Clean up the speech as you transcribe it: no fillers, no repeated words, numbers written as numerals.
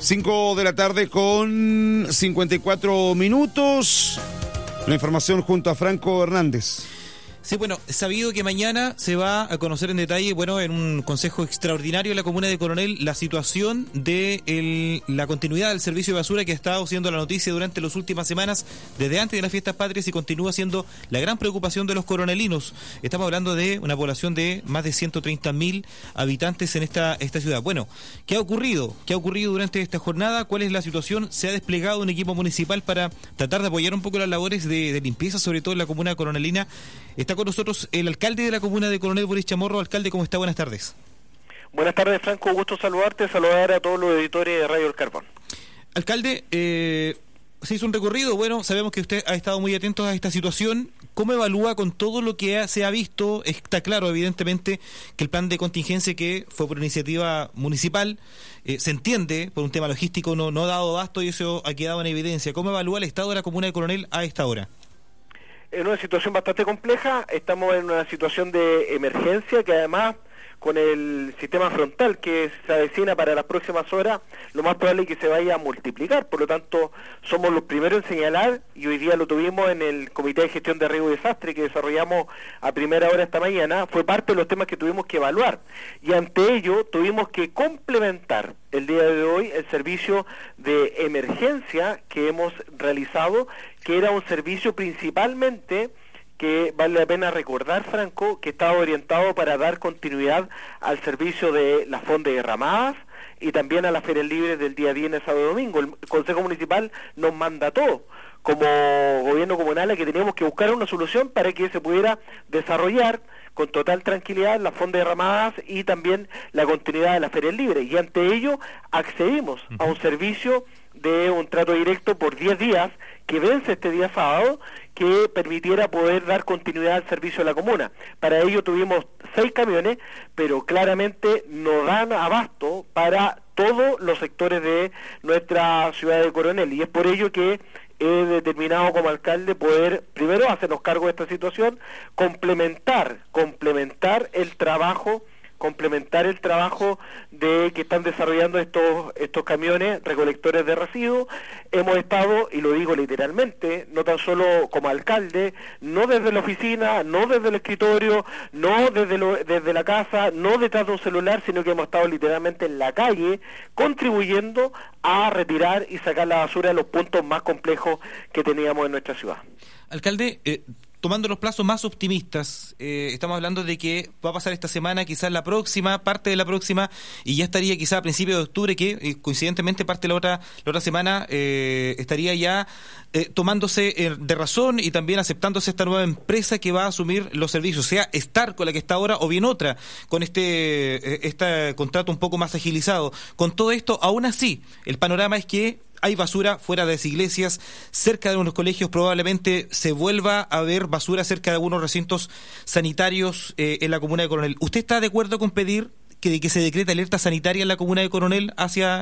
5 de la tarde con 54 minutos. La información junto a Franco Hernández. Sí, bueno, sabido que mañana se va a conocer en detalle, bueno, en un consejo extraordinario de la comuna de Coronel, la situación de la continuidad del servicio de basura que ha estado siendo la noticia durante las últimas semanas, desde antes de las fiestas patrias, y continúa siendo la gran preocupación de los coronelinos. Estamos hablando de una población de más de 130.000 habitantes en esta ciudad. Bueno, ¿qué ha ocurrido? ¿Qué ha ocurrido durante esta jornada? ¿Cuál es la situación? Se ha desplegado un equipo municipal para tratar de apoyar un poco las labores de limpieza, sobre todo en la comuna coronelina. Está con nosotros el alcalde de la comuna de Coronel, Boris Chamorro. Alcalde, ¿cómo está? Buenas tardes. Buenas tardes, Franco. Gusto saludarte, saludar a todos los editores de Radio El Carbón. Alcalde, se hizo un recorrido. Bueno, sabemos que usted ha estado muy atento a esta situación. ¿Cómo evalúa con todo lo que se ha visto? Está claro, evidentemente, que el plan de contingencia que fue por iniciativa municipal, se entiende, por un tema logístico, no ha dado abasto y eso ha quedado en evidencia. ¿Cómo evalúa el estado de la comuna de Coronel a esta hora? En una situación bastante compleja, estamos en una situación de emergencia que además con el sistema frontal que se avecina para las próximas horas, lo más probable es que se vaya a multiplicar. Por lo tanto, somos los primeros en señalar, y hoy día lo tuvimos en el Comité de Gestión de Riesgo y Desastre que desarrollamos a primera hora esta mañana, fue parte de los temas que tuvimos que evaluar. Y ante ello, tuvimos que complementar el día de hoy el servicio de emergencia que hemos realizado, que era un servicio principalmente que vale la pena recordar, Franco, que estaba orientado para dar continuidad al servicio de las fondas derramadas y también a las ferias libres del día viernes, sábado y domingo. El Consejo Municipal nos mandató como gobierno comunal a que teníamos que buscar una solución para que se pudiera desarrollar con total tranquilidad las fondas derramadas y también la continuidad de las ferias libres. Y ante ello accedimos a un servicio de un trato directo por 10 días que vence este día sábado, que permitiera poder dar continuidad al servicio de la comuna. Para ello tuvimos 6 camiones, pero claramente no dan abasto para todos los sectores de nuestra ciudad de Coronel, y es por ello que he determinado como alcalde poder, primero, hacernos cargo de esta situación, complementar el trabajo de que están desarrollando estos camiones recolectores de residuos. Hemos estado, y lo digo literalmente, no tan solo como alcalde, no desde la oficina, no desde el escritorio, no desde la casa, no detrás de un celular, sino que hemos estado literalmente en la calle, contribuyendo a retirar y sacar la basura de los puntos más complejos que teníamos en nuestra ciudad. Alcalde, tomando los plazos más optimistas, estamos hablando de que va a pasar esta semana, quizás la próxima, parte de la próxima, y ya estaría quizás a principios de octubre, que coincidentemente parte de la otra semana estaría ya tomándose de razón y también aceptándose esta nueva empresa que va a asumir los servicios, sea Star con la que está ahora o bien otra, con este contrato un poco más agilizado. Con todo esto, aún así, el panorama es que hay basura fuera de las iglesias, cerca de unos colegios, probablemente se vuelva a ver basura cerca de algunos recintos sanitarios en la comuna de Coronel. ¿Usted está de acuerdo con pedir que se decrete alerta sanitaria en la comuna de Coronel hacia